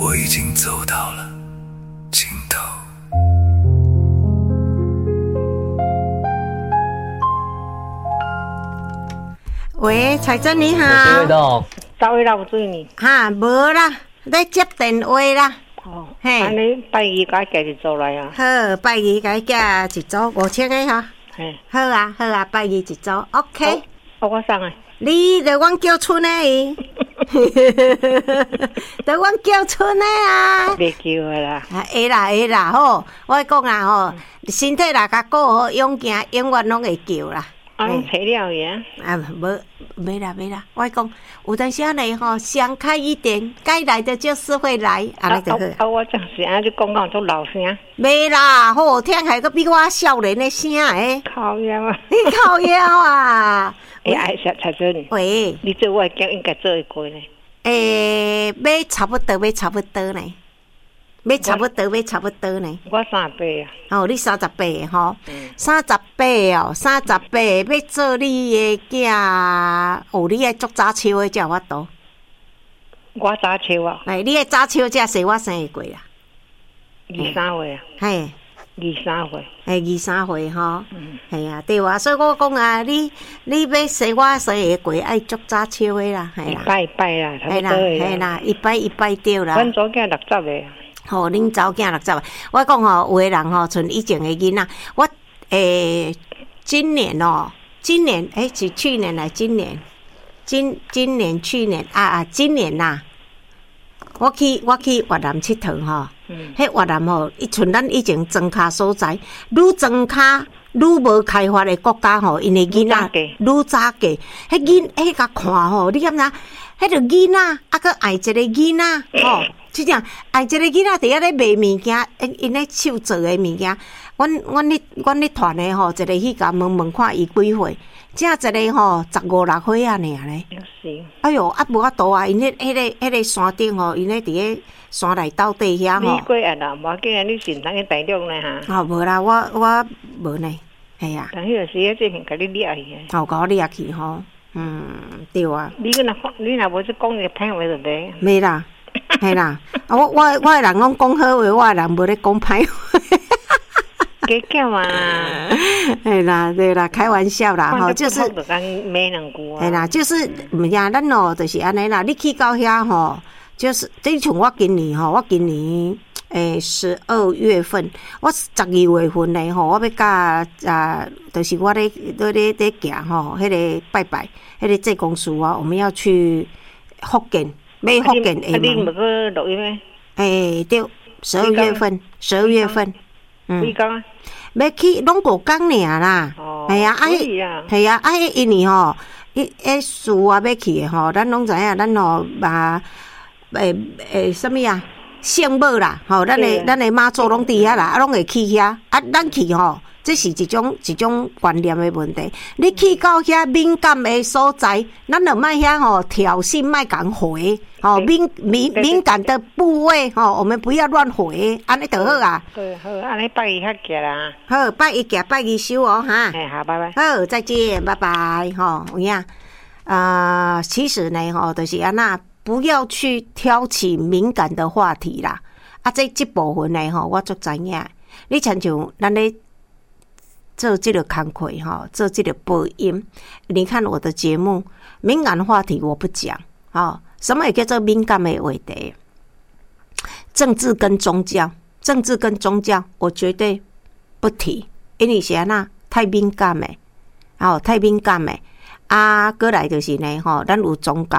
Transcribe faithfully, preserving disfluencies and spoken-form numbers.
我已经走到了尽头。 喂，彩珍你好。 有机会到。 早位啦，有水呢？ 哈，无啦，在接电话啦。 哦， 嘿， 安尼拜二甲家己做来啊。 好，拜二甲寄一组五千个哈。 嘿， 好啊，好啊，拜二一组 ，OK。 哦，我送诶。 你着阮叫春的伊，着阮叫春的啊。 袂叫诶啦。 啊，会啦会啦，吼，我讲啦吼，身体若较顾好，勇行永远拢会叫啦。 啊，拢找了伊啊。 啊，无，没啦没啦，我讲有阵时呢吼，想开一点，该来的就是会来，安尼就好。 啊，我正是安尼讲讲做老声。 没啦，好好听，还阁比我少年的声诶。 靠腰啊！ 你靠腰啊！ 哎，哎，彩彩珍， 喂， 你做我讲应该做会过呢。 诶，要差不多，要差不多呢，要差不多，要差不多呢。 我三八啊。 哦，你三十八吼，三十八哦，三十八要做你的囝，哦，你爱足早秋的才有法度。 我早秋啊。 哎，你的早秋才是我生会过啦。 二三岁啊。 嘿。 二三岁， 嘿，二三岁吼，系啊，对啊，所以我讲啊，你你要生我生会过，爱足早笑的啦，系啦， 一摆一摆啦，差不多的啦，系啦，一摆一摆对啦。 阮祖囝六十个。 吼，恁早囝六十个，我讲吼，有的人吼，像以前的囡仔，我诶，今年哦，今年诶是去年来，今年，今今年去年啊啊，今年呐、啊。我去我去越南佚佗吼，迄越南吼，伊像咱以前庄卡所在，愈庄卡愈无开发的国家吼，因为囡仔愈早嫁，迄囡迄甲看吼，你敢知？迄个囡仔啊，佮爱一个囡仔吼，就这样爱一个囡仔，伫遐咧卖物件，因因咧手做的物件，阮阮咧阮咧团的吼，一个去甲问问看伊几岁。正一个吼，十五六岁啊，尔咧。 是。 哎哟，啊无法度啊！因迄、迄个、迄个山顶吼，因咧伫咧山内斗底遐吼。 你过啊啦，无要紧啊，你是当去大陆呢哈。 哦，无啦，我我无呢，系啊。 但迄个时啊，这片甲你掠去诶。 哦，甲我掠去吼，嗯，对啊。 你若你若无去讲个歹话就袂。 没啦，系啦。啊，我我我诶人讲讲好话，我诶人无咧讲歹话。 假假嘛， 哎啦，对啦，开玩笑啦，吼，就是， 哎啦，就是唔呀，咱哦，就是安尼啦。你去到遐吼，就是即像我今年吼，我今年诶十二月份，我十二月份咧吼，我要甲啊，就是我咧咧咧咧行吼，迄个拜拜，迄个济公司啊，我们要去福建，买福建的嘛。 啊，你唔去录音咩？ 诶，对，十二月份，十二月份。 几工啊？ 要去拢五工尔啦，系啊，啊，系啊，啊，因为吼，伊迄事啊要去诶吼，咱拢知影，咱吼嘛，诶诶，什么啊，圣母啦，吼，咱诶咱诶妈祖拢伫遐啦，啊，拢会去遐，啊，咱去吼，这是一种一种观念诶问题。你去到遐敏感诶所在，咱就莫遐吼挑衅，莫讲回。哦，敏敏敏感的部位，吼，我们不要乱回，安尼就好啊。 对，好，安尼拜一下行啦。 好，拜一行，拜一收哦，哈。 哎，好，拜拜。 好，再见，拜拜，吼，有影。啊、呃，其实呢，吼，就是安那，不要去挑起敏感的话题啦。啊，这这部分呢，吼，我足知影。你亲像咱咧做这个工课，吼，做这个播音，你看我的节目，敏感话题我不讲，哦。什么也叫做敏感的话题？政治跟宗教，政治跟宗教，我绝对不提，因为是安那太敏感的，哦，太敏感的。啊，过来就是呢，吼，咱有宗教。